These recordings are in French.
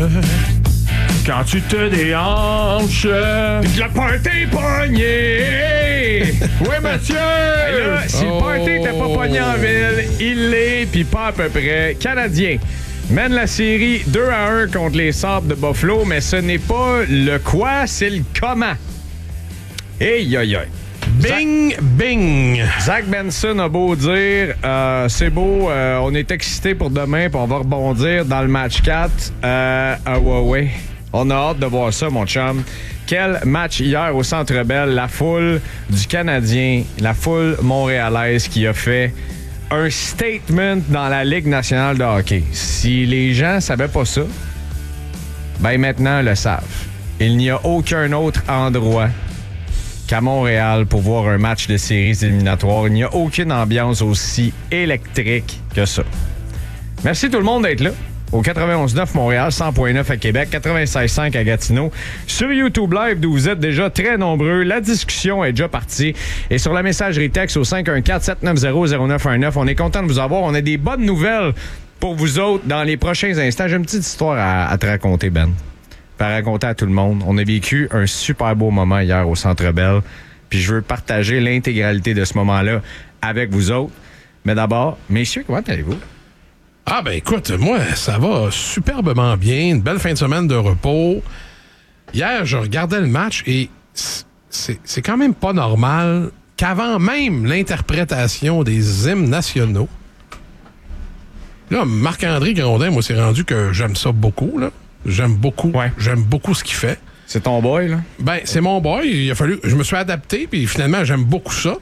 Quand tu te déhanches, le party pogné! Oui, Mathieu! Là, si le party n'était pas pogné en ville, il l'est, puis pas à peu près. Canadien mène la série 2-1 contre les Sabres de Buffalo, mais ce n'est pas le quoi, c'est le comment. Hey, aïe, aïe. Bing, bing! Zach Benson a beau dire, c'est beau, on est excités pour demain, puis on va rebondir dans le match 4. Ouais. On a hâte de voir ça, mon chum. Quel match hier au Centre Bell. La foule du Canadien, la foule montréalaise qui a fait un statement dans la Ligue nationale de hockey. Si les gens savaient pas ça, ben maintenant le savent. Il n'y a aucun autre endroit qu'à Montréal pour voir un match de séries éliminatoires. Il n'y a aucune ambiance aussi électrique que ça. Merci tout le monde d'être là. Au 91.9 Montréal, 100.9 à Québec, 96.5 à Gatineau. Sur YouTube Live, d'où vous êtes déjà très nombreux. La discussion est déjà partie. Et sur la messagerie texte au 514-790-0919, on est content de vous avoir. On a des bonnes nouvelles pour vous autres dans les prochains instants. J'ai une petite histoire à te raconter, Ben. À raconter à tout le monde. On a vécu un super beau moment hier au Centre Bell. Puis je veux partager l'intégralité de ce moment-là avec vous autres. Mais d'abord, messieurs, comment allez-vous? Ah ben écoute, moi, ça va superbement bien. Une belle fin de semaine de repos. Hier, je regardais le match et c'est quand même pas normal qu'avant même l'interprétation des hymnes nationaux, là, Marc-André Grondin, moi, c'est rendu que j'aime ça beaucoup, là. J'aime beaucoup ce qu'il fait. C'est ton boy, là? Ben, c'est mon boy. Il a fallu... Je me suis adapté, puis finalement, j'aime beaucoup ça.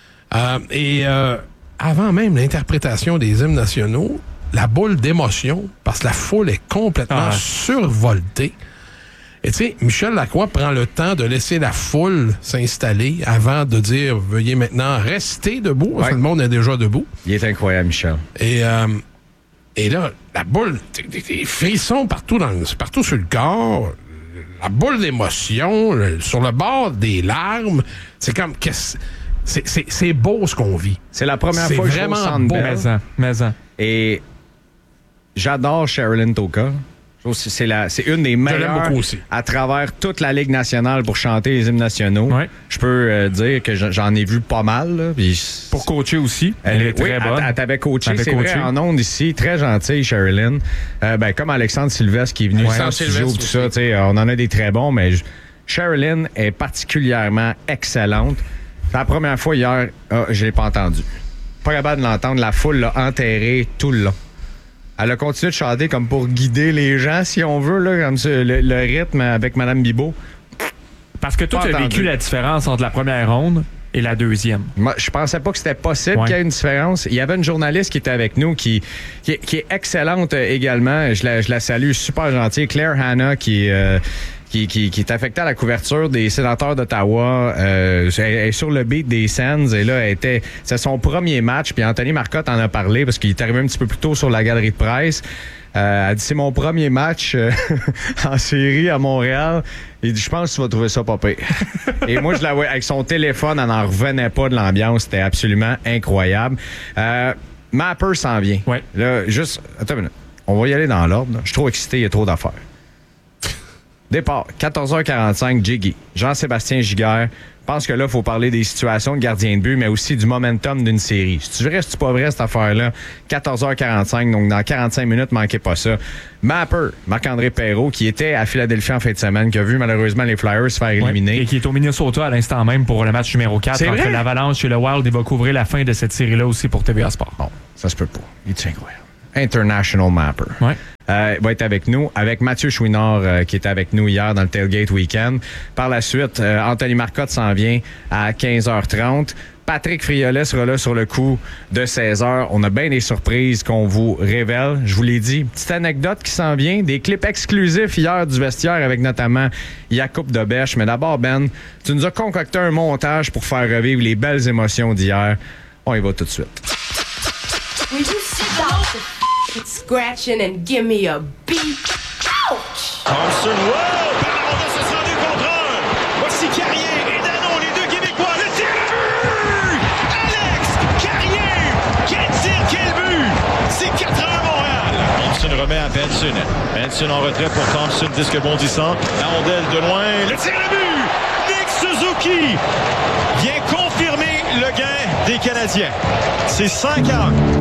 Avant même l'interprétation des hymnes nationaux, la boule d'émotion, parce que la foule est complètement survoltée. Et tu sais, Michel Lacroix prend le temps de laisser la foule s'installer avant de dire « Veuillez maintenant rester debout ». Tout le monde est déjà debout. Il est incroyable, Michel. Et là, la boule, des frissons partout sur le corps, la boule d'émotion, sur le bord des larmes. C'est comme... C'est beau ce qu'on vit. C'est la première fois que je joue au Centre Bell. Mais. Et j'adore Sherilyn Toka. C'est une des meilleures à travers toute la Ligue nationale pour chanter les hymnes nationaux. Ouais. Je peux dire que j'en ai vu pas mal. Là, pour coacher aussi. Elle est très bonne. Elle t'avait coaché, c'est vrai, en ondes ici. Très gentille, Sherilyn. Comme Alexandre Sylvestre qui est venu sans studio, tout ça. On en a des très bons, mais Sherilyn est particulièrement excellente. C'est la première fois hier, je l'ai pas entendu. Pas capable de l'entendre. La foule l'a enterré tout le long. Elle a continué de chanter comme pour guider les gens, si on veut, là, comme ça, le rythme avec Mme Bibeau. Parce que toi, tu as vécu la différence entre la première ronde et la deuxième. Moi, je pensais pas que c'était possible qu'il y ait une différence. Il y avait une journaliste qui était avec nous qui est excellente également. Je la salue, super gentille. Claire Hanna qui est affectée à la couverture des Sénateurs d'Ottawa. Elle est sur le beat des Sens. Et là, c'est son premier match. Puis Anthony Marcotte en a parlé parce qu'il est arrivé un petit peu plus tôt sur la galerie de presse. Elle dit, c'est mon premier match en série à Montréal. Il dit, je pense que tu vas trouver ça pas pire. Et moi, je la vois avec son téléphone, elle n'en revenait pas de l'ambiance. C'était absolument incroyable. Mapper s'en vient. Ouais. Là, juste, attends une minute. On va y aller dans l'ordre. Je suis trop excité, il y a trop d'affaires. Départ, 14h45, Jiggy. Jean-Sébastien Giguère. Je pense que là, il faut parler des situations de gardien de but, mais aussi du momentum d'une série. Si tu vrai, si tu pas vrai, cette affaire-là, 14h45, donc dans 45 minutes, manquez pas ça. Mapper, Marc-André Perreault, qui était à Philadelphie en fin de semaine, qui a vu malheureusement les Flyers se faire éliminer. Et qui est au Minnesota à l'instant même pour le match numéro 4 entre l'Avalanche et le Wild. Il va couvrir la fin de cette série-là aussi pour TVA Sport. Bon, ça se peut pas. Il est incroyable. International Mapper. Ouais. Va être avec nous, avec Mathieu Chouinard qui était avec nous hier dans le Tailgate Weekend. Par la suite, Anthony Marcotte s'en vient à 15h30. Patrick Friolet sera là sur le coup de 16h. On a bien des surprises qu'on vous révèle. Je vous l'ai dit, petite anecdote qui s'en vient. Des clips exclusifs hier du vestiaire avec notamment Jakub Dobeš. Mais d'abord, Ben, tu nous as concocté un montage pour faire revivre les belles émotions d'hier. On y va tout de suite. Will you sit down? Scratching and give me a beat. Ouch! Thompson, wow! Par de ce sera 2 contre 1. Voici Carrier et Dano, les deux Québécois. Le tir à but! Alex Carrier! Quel tir, quel but! C'est 4-1 Montréal. Thompson remet remet à Benson. Benson en retrait pour Thompson, disque bondissant. La rondelle de loin, le tir à but! Nick Suzuki vient confirmer le gain des Canadiens. C'est 5-1.